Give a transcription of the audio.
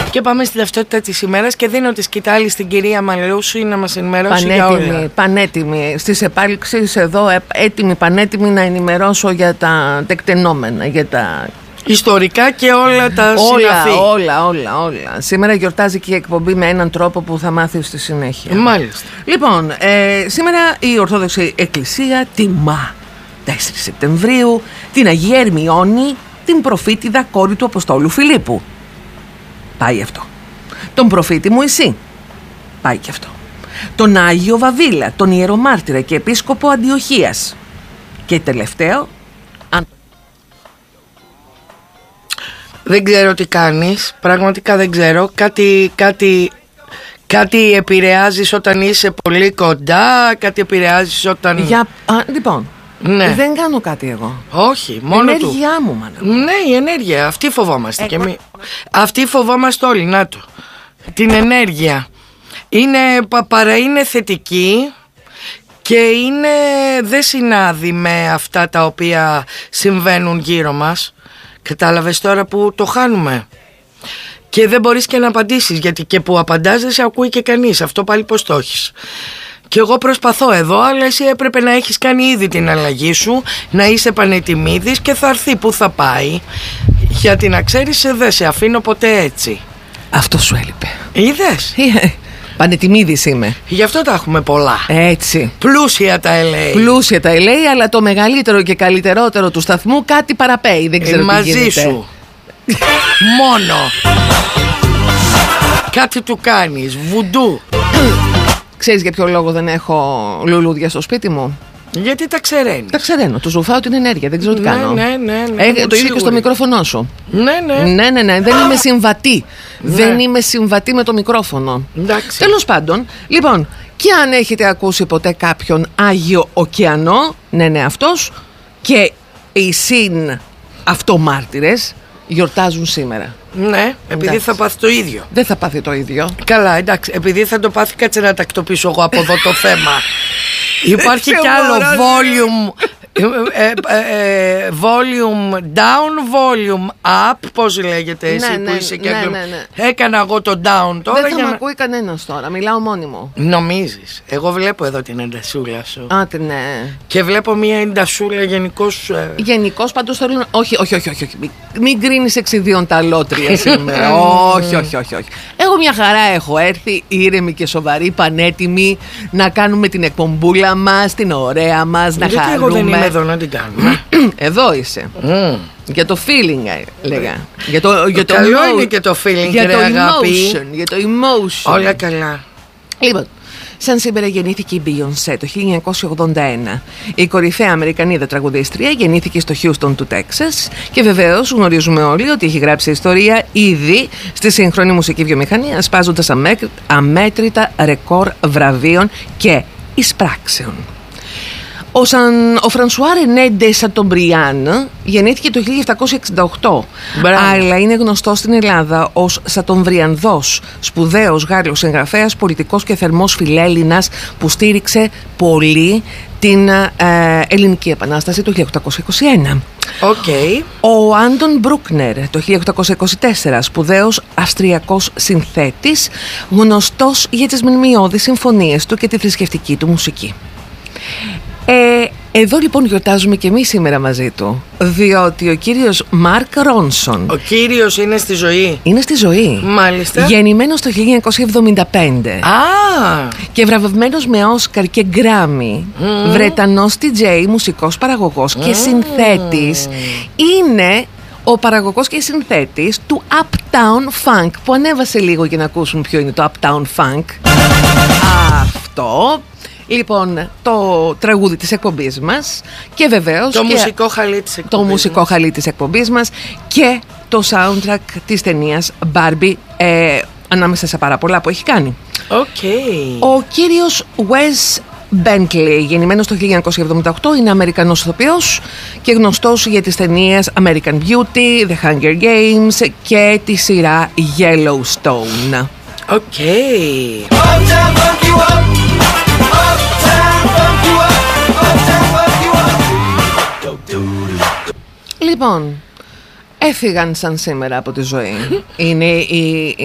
Και πάμε στη ταυτότητα της ημέρας και δίνω τη σκητάλη στην κυρία Μαλούση να μας ενημερώσει για όλα. Πανέτοιμη στις επάλξεις εδώ, πανέτοιμη να ενημερώσω για τα τεκτενόμενα, για τα ιστορικά και όλα τα συναφή. Όλα. Σήμερα γιορτάζει και η εκπομπή με έναν τρόπο που θα μάθει στη συνέχεια. Μάλιστα. Λοιπόν, σήμερα η Ορθόδοξη Εκκλησία τιμά 4 Σεπτεμβρίου την Αγία Ερμιόνη, την προφήτηδα κόρη του Αποστόλου Φιλίππου. Πάει αυτό. Τον προφήτη Μωυσή. Πάει και αυτό. Τον Άγιο Βαβίλα, τον ιερομάρτυρα και επίσκοπο Αντιοχίας. Και τελευταίο, δεν ξέρω τι κάνεις, πραγματικά δεν ξέρω. Κάτι επηρεάζεις όταν είσαι πολύ κοντά, κάτι επηρεάζεις όταν... Λοιπόν, ναι. Δεν κάνω κάτι εγώ. Όχι, μόνο του. Ενέργειά μου, μάνα. Ναι, η ενέργεια, αυτή φοβόμαστε και εμείς. Αυτή φοβόμαστε όλοι, να το. Την ενέργεια. Είναι θετική και δεν συνάδει με αυτά τα οποία συμβαίνουν γύρω μας. Κατάλαβες τώρα που το χάνουμε. Και δεν μπορείς και να απαντήσεις, γιατί και που απαντάς δεν σε ακούει και κανείς. Αυτό πάλι πώς το έχεις. Και εγώ προσπαθώ εδώ, αλλά εσύ έπρεπε να έχεις κάνει ήδη την αλλαγή σου, να είσαι πανετοιμίδης και θα έρθει που θα πάει. Γιατί να ξέρεις, δεν σε αφήνω ποτέ έτσι. Αυτό σου έλειπε. Είδες? Πανετοιμίδης είμαι. Γι' αυτό τα έχουμε πολλά. Έτσι. Πλούσια τα LA. Αλλά το μεγαλύτερο και καλύτερότερο του σταθμού κάτι παραπέει. Δεν ξέρω τι γίνεται. Μαζί σου. Μόνο. Κάτι του κάνεις. Βουντού. Ξέρεις για ποιο λόγο δεν έχω λουλούδια στο σπίτι μου? Γιατί τα ξεραίνεις. Τα ξεραίνω, του ζουφάω την ενέργεια, δεν ξέρω τι κάνω. Ναι. Το ίδιο και στο μικρόφωνο σου. Ναι. Δεν είμαι συμβατή. Δεν είμαι συμβατή με το μικρόφωνο. Εντάξει. Τέλος πάντων, λοιπόν, και αν έχετε ακούσει ποτέ κάποιον Άγιο Ωκεανό, ναι, αυτός και οι συν αυτομάρτυρες γιορτάζουν σήμερα. Ναι, επειδή θα πάθει το ίδιο. Δεν θα πάθει το ίδιο. Καλά, εντάξει, επειδή θα το πάθει, κάτσε να τακτοποιήσω εγώ από εδώ το θέμα. Υπάρχει κι άλλο volume down, volume up. Πώς λέγεται εσύ που είσαι και έκανα εγώ το down τώρα. Δεν θα με ακούει κανένας τώρα, μιλάω μόνη μου. Νομίζεις? Εγώ βλέπω εδώ την εντασούλα σου. Άντε ναι. Και βλέπω μια εντασούλα γενικώς. Γενικώς πάντως θέλω. Όχι. Μην κρίνεις εξιδίων τα λότρια σήμερα. Όχι. Εγώ μια χαρά έχω έρθει, ήρεμη και σοβαρή, πανέτοιμη να κάνουμε την εκπομπούλα μας, την ωραία μας, να χαρούμε. Γιατί εγώ δεν είμαι εδώ να την κάνουμε? Εδώ είσαι. Για το feeling λέγα. Για το καλό είναι και το feeling, για το emotion. Για το emotion. Όλα καλά. Λοιπόν, σαν σήμερα γεννήθηκε η Beyoncé το 1981. Η κορυφαία Αμερικανίδα τραγουδίστρια γεννήθηκε στο Houston του Τέξας και βεβαίως γνωρίζουμε όλοι ότι έχει γράψει ιστορία ήδη στη σύγχρονη μουσική βιομηχανία, σπάζοντας αμέτρητα ρεκόρ βραβείων και εισπράξεων. Ο Φρανσουά Ρενέ ντε Σατομπριάν γεννήθηκε το 1768. Αλλά είναι γνωστός στην Ελλάδα ως Σατομβριανδός, σπουδαίος Γάλλος συγγραφέας, πολιτικός και θερμός φιλέλληνας που στήριξε πολύ την Ελληνική Επανάσταση το 1821. Ο Άντων Μπρούκνερ το 1824, σπουδαίος αυστριακός συνθέτης, γνωστός για τις μνημειώδεις συμφωνίες του και τη θρησκευτική του μουσική. Εδώ λοιπόν γιορτάζουμε και εμείς σήμερα μαζί του, διότι ο κύριος Μάρκ Ρόνσον. Ο κύριος είναι στη ζωή. Είναι στη ζωή. Μάλιστα. Γεννημένος το 1975. Και βραβευμένος με Όσκαρ και Γκράμι. Βρετανός DJ, μουσικός παραγωγός και συνθέτης. Είναι ο παραγωγός και συνθέτης του Uptown Funk, που ανέβασε λίγο για να ακούσουμε ποιο είναι το Uptown Funk. Αυτό. Λοιπόν, το τραγούδι της εκπομπής μας και βεβαίως το μουσικό χαλί της εκπομπής μας και το soundtrack της ταινίας Barbie, ανάμεσα σε πάρα πολλά που έχει κάνει. Ο κύριος Wes Bentley, γεννημένος το 1978, είναι Αμερικανός ηθοποιός και γνωστός για τις ταινίες American Beauty, The Hunger Games και τη σειρά Yellowstone. Λοιπόν, έφυγαν σαν σήμερα από τη ζωή. Είναι